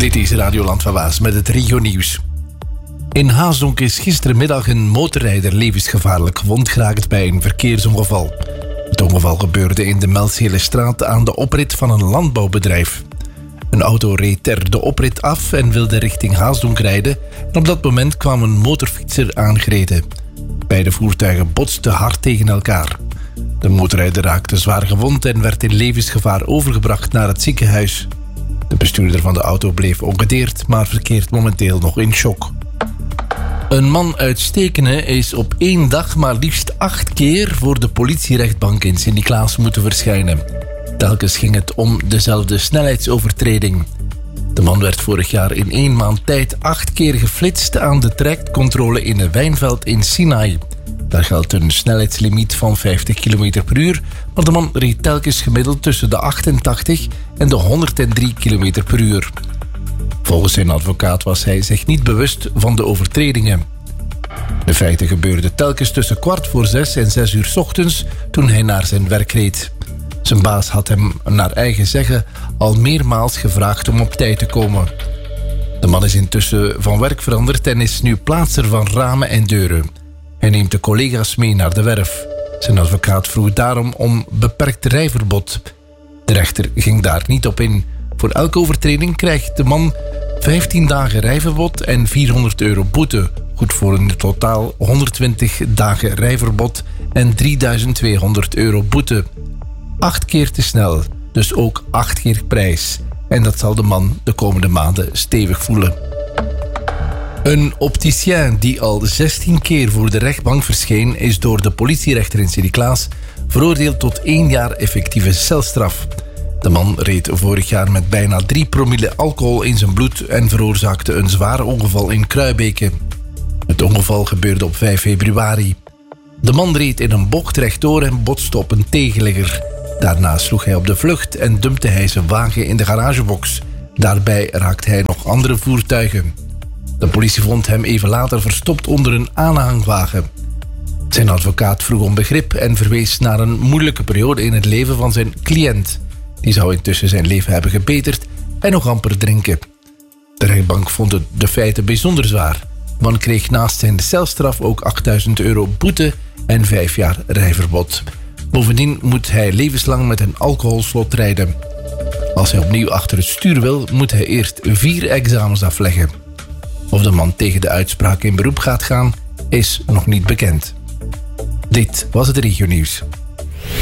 Dit is Radioland van Waas met het regionieuws. In Haasdonk is gistermiddag een motorrijder levensgevaarlijk gewond geraakt bij een verkeersongeval. Het ongeval gebeurde in de Melseelestraat aan de oprit van een landbouwbedrijf. Een auto reed ter de oprit af en wilde richting Haasdonk rijden en op dat moment kwam een motorfietser aangereden. Beide voertuigen botsten hard tegen elkaar. De motorrijder raakte zwaar gewond en werd in levensgevaar overgebracht naar het ziekenhuis. De bestuurder van de auto bleef ongedeerd, maar verkeert momenteel nog in shock. Een man uit Stekene is op 1 dag maar liefst 8 keer voor de politierechtbank in Sint-Niklaas moeten verschijnen. Telkens ging het om dezelfde snelheidsovertreding. De man werd vorig jaar in 1 maand tijd 8 keer geflitst aan de trajectcontrole in een wijnveld in Sinaai. Daar geldt een snelheidslimiet van 50 km per uur, maar de man reed telkens gemiddeld tussen de 88 en de 103 km per uur. Volgens zijn advocaat was hij zich niet bewust van de overtredingen. De feiten gebeurden telkens tussen 5:15 en 6 uur 's ochtends toen hij naar zijn werk reed. Zijn baas had hem naar eigen zeggen al meermaals gevraagd om op tijd te komen. De man is intussen van werk veranderd en is nu plaatser van ramen en deuren. Hij neemt de collega's mee naar de werf. Zijn advocaat vroeg daarom om beperkt rijverbod. De rechter ging daar niet op in. Voor elke overtreding krijgt de man 15 dagen rijverbod en €400 boete. Goed voor een totaal 120 dagen rijverbod en €3200 boete. 8 keer te snel, dus ook 8 keer prijs. En dat zal de man de komende maanden stevig voelen. Een opticien die al 16 keer voor de rechtbank verscheen is door de politierechter in Sint-Niklaas veroordeeld tot 1 jaar effectieve celstraf. De man reed vorig jaar met bijna 3 promille alcohol in zijn bloed en veroorzaakte een zwaar ongeval in Kruibeke. Het ongeval gebeurde op 5 februari. De man reed in een bocht rechtdoor en botste op een tegenligger. Daarna sloeg hij op de vlucht en dumpte hij zijn wagen in de garagebox. Daarbij raakte hij nog andere voertuigen. De politie vond hem even later verstopt onder een aanhangwagen. Zijn advocaat vroeg om begrip en verwees naar een moeilijke periode in het leven van zijn cliënt. Die zou intussen zijn leven hebben gebeterd en nog amper drinken. De rechtbank vond de feiten bijzonder zwaar. De man kreeg naast zijn celstraf ook €8000 boete en 5 jaar rijverbod. Bovendien moet hij levenslang met een alcoholslot rijden. Als hij opnieuw achter het stuur wil, moet hij eerst 4 examens afleggen. Of de man tegen de uitspraak in beroep gaat gaan, is nog niet bekend. Dit was het regionieuws.